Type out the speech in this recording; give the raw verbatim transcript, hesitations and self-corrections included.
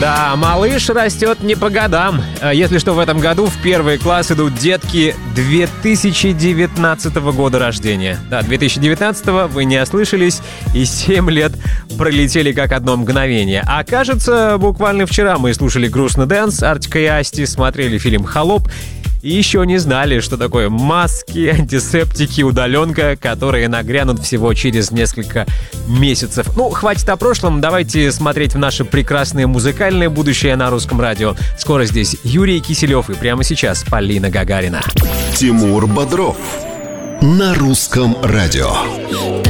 Да, малыш растет не по годам. Если что, в этом году в первый класс идут детки две тысячи девятнадцатого года рождения. Да, две тысячи девятнадцатого, вы не ослышались, и семь лет пролетели как одно мгновение. А кажется, буквально вчера мы слушали «Грустный дэнс» Артика и Асти, смотрели фильм «Холоп», и еще не знали, что такое маски, антисептики, удаленка, которые нагрянут всего через несколько месяцев. Ну, хватит о прошлом, давайте смотреть в наше прекрасное музыкальное будущее на Русском радио. Скоро здесь Юрий Киселев и прямо сейчас Полина Гагарина. Тимур Бодров на Русском радио.